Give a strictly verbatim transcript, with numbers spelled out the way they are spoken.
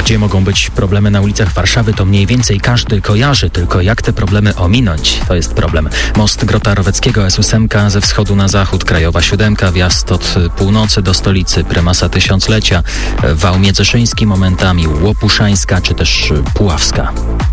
Gdzie mogą być problemy na ulicach Warszawy, to mniej więcej każdy kojarzy, tylko jak te problemy ominąć, to jest problem. Most Grota Roweckiego, S osiem ze wschodu na zachód, Krajowa siódemka, wjazd od północy do stolicy, Prymasa Tysiąclecia, wał Międzyszyński momentami, Łopuszańska czy też Puławska.